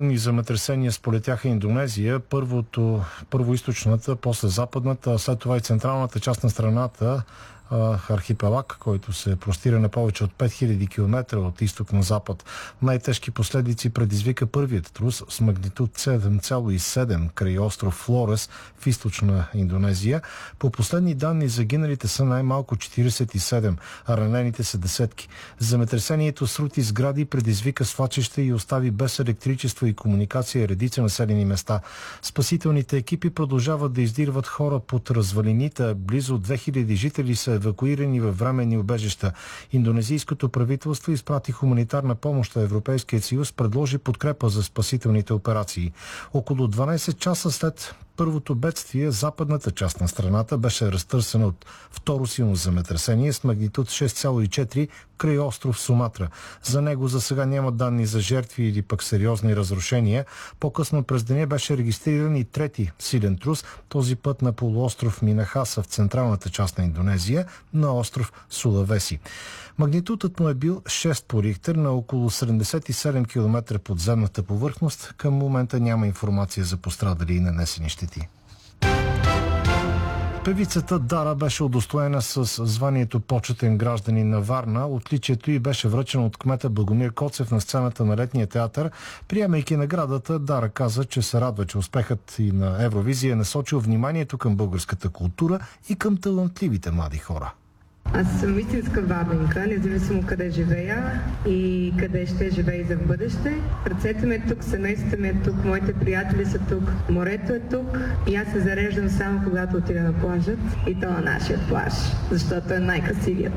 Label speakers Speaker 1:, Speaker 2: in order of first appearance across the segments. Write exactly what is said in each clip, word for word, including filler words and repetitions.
Speaker 1: подобни земетресения сполетяха Индонезия, първото, първо източната, после западната, а след това и централната част на страната, архипелаг, който се простира на повече от пет хиляди километра от изток на запад. Най-тежки последици предизвика първият трус с магнитуд седем цяло и седем край остров Флорес в източна Индонезия. По последни данни загиналите са най-малко четиридесет и седем, а ранените са десетки. Земетресението срути сгради, предизвика свлачища и остави без електричество и комуникация редица населени места. Спасителните екипи продължават да издирват хора под развалините. Близо две хиляди жители са евакуирани във временни убежища. Индонезийското правителство изпрати хуманитарна помощ, а Европейският съюз предложи подкрепа за спасителните операции. Около дванадесет часа след първото бедствие, западната част на страната беше разтърсена от второ силно земетресение с магнитуд шест цяло и четири край остров Суматра. За него за сега няма данни за жертви или пък сериозни разрушения. По-късно през деня беше регистриран и трети силен трус, този път на полуостров Минахаса в централната част на Индонезия, на остров Сулавеси. Магнитудът му е бил шест по Рихтер на около седемдесет и седем километра подземната повърхност. Към момента няма информация за пострадали и нанесени щети. Певицата Дара беше удостоена с званието почетен гражданин на Варна. Отличието й беше връчено от кмета Благомир Коцев на сцената на Летния театър. Приемайки наградата, Дара каза, че се радва, че успехът и на Евровизия е насочил вниманието към българската култура и към талантливите млади хора.
Speaker 2: Аз съм истинска варненка, независимо къде живея и къде ще живея и за в бъдеще. Ръцете ми е тук, семейството ми е тук, моите приятели са тук, морето е тук и аз се зареждам само когато отида на плажът и то на нашия плаж, защото е най-красивият.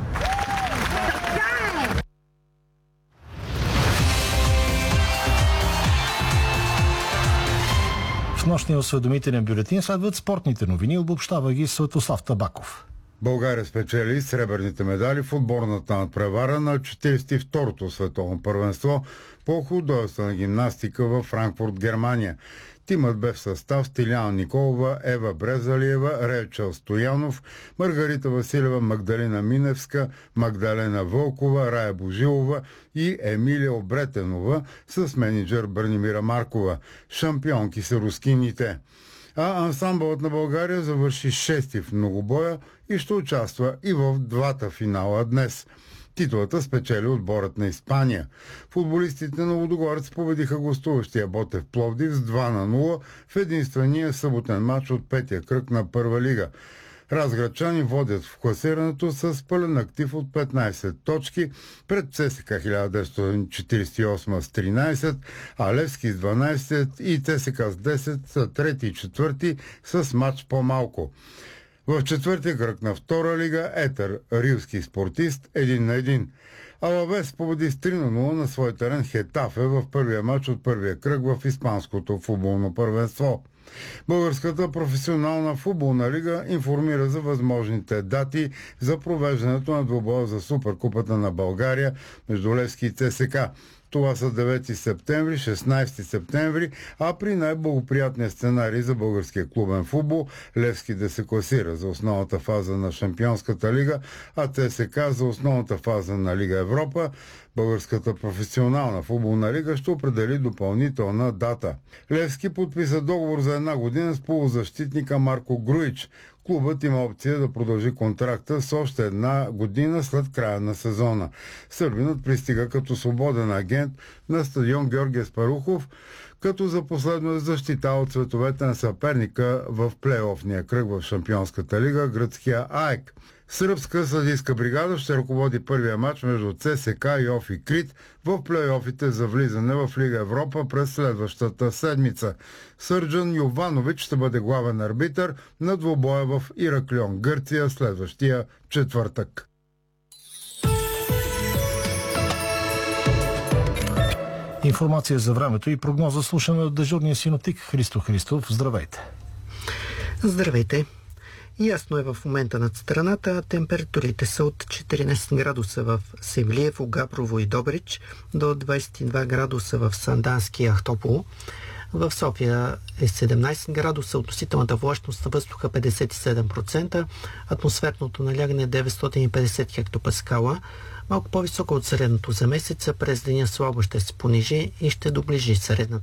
Speaker 1: В нощния осведомителен бюлетин следват спортните новини, обобщава ги Светослав Табаков.
Speaker 3: България спечели сребърните медали в отборната надпревара на четиридесет и второто световно първенство по художествена гимнастика във Франкфурт, Германия. Тимът бе в състав Стиляна Николова, Ева Брезалиева, Речел Стоянов, Маргарита Василева, Магдалина Миневска, Магдалена Вълкова, Рая Божилова и Емилия Обретенова с менеджер Бранимира Маркова. Шампионки са рускините. А ансамбълът на България завърши шести в многобоя и ще участва и в двата финала днес. Титулата спечели отборът на Испания. Футболистите на Лудогорец победиха гостуващия Ботев Пловдив с два на нула в единствения съботен матч от петия кръг на Първа лига. Разградчани водят в класирането с пълен актив от петнадесет точки пред ЦСКА хиляда деветстотин четиридесет и осма с тринадесет, а Левски с дванадесет и ЦСКА с десет са трети и четвърти с матч по-малко. В четвъртия кръг на Втора лига Етър, рилски спортист, един на един. Алавес победи с три на нула на свой терен Хетафе в първия матч от първия кръг в испанското футболно първенство. Българската професионална футболна лига информира за възможните дати за провеждането на двубоя за Суперкупата на България между Левски и ЦСКА. Това са девети септември, шестнадесети септември, а при най-благоприятния сценарий за българския клубен футбол Левски да се класира за основната фаза на Шампионската лига, а ЦСКА за основната фаза на Лига Европа. Българската професионална футболна лига ще определи допълнителна дата. Левски подписа договор за една година с полузащитника Марко Груич. Клубът има опция да продължи контракта с още една година след края на сезона. Сърбинът пристига като свободен агент на стадион Георги Спарухов, като за последно е защитавал цветовете на съперника в плейофния кръг в Шампионската лига, гръцкия АЕК. Сръбска съдийска бригада ще ръководи първия матч между ЦСКА и Офи Крит в плейофите за влизане в Лига Европа през следващата седмица. Сърджан Йованович ще бъде главен арбитър на двубоя в Ираклион, Гърция, следващия четвъртък.
Speaker 1: Информация за времето и прогноза слушаме от дежурния синоптик Христо Христов. Здравейте!
Speaker 4: Здравейте! Ясно е в момента над страната. Температурите са от четиринадесет градуса в Севлиево, Габрово и Добрич до двадесет и два градуса в Сандански и Ахтопол. В София е седемнадесет градуса, относителната влажност на въздуха петдесет и седем процента, атмосферното налягане деветстотин и петдесет хектопаскала, малко по-високо от средното за месеца. През деня слабо ще се понижи и ще доближи средната